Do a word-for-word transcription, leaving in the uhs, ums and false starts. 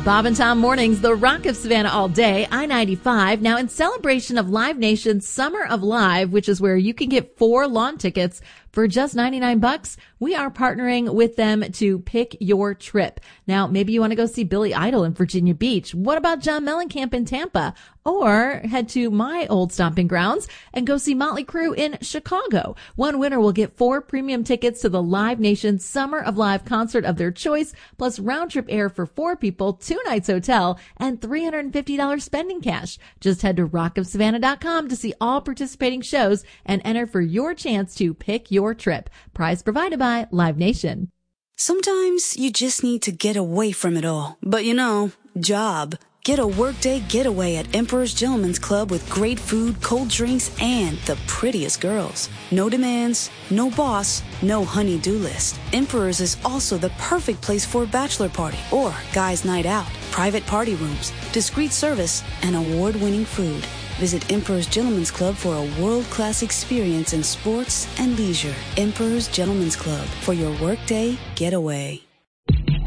Bob and Tom Mornings, the Rock of Savannah all day, I ninety-five. Now, in celebration of Live Nation's Summer of Live, which is where you can get four lawn tickets for just ninety-nine bucks, we are partnering with them to pick your trip. Now, maybe you want to go see Billy Idol in Virginia Beach. What about John Mellencamp in Tampa? Or head to my old stomping grounds and go see Motley Crue in Chicago. One winner will get four premium tickets to the Live Nation Summer of Live concert of their choice, plus round-trip air for four people, two nights hotel, and three hundred fifty dollars spending cash. Just head to rock of savannah dot com to see all participating shows and enter for your chance to pick your trip. Prize provided by Live Nation. Sometimes you just need to get away from it all. But you know, job. Get a workday getaway at Emperor's Gentleman's Club with great food, cold drinks, and the prettiest girls. No demands, no boss, no honey-do list. Emperor's is also the perfect place for a bachelor party or guys' night out. Private party rooms, discreet service, and award-winning food. Visit Emperor's Gentleman's Club for a world-class experience in sports and leisure. Emperor's Gentleman's Club for your workday getaway.